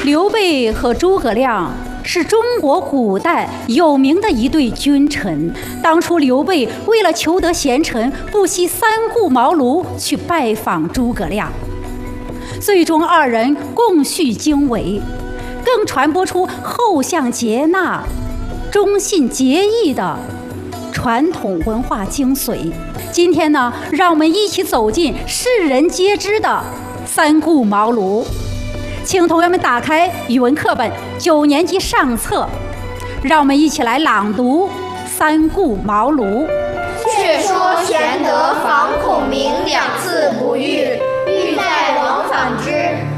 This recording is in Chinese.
刘备和诸葛亮是中国古代有名的一对君臣。当初刘备为了求得贤臣，不惜三顾茅庐去拜访诸葛亮，最终二人共叙经纬，更传播出后相结纳、忠信节义的传统文化精髓。今天呢，让我们一起走进世人皆知的三顾茅庐。请同学们打开语文课本9年级上册，让我们一起来朗读三顾茅庐。 却说玄德访孔明2次不遇，欲再往返之，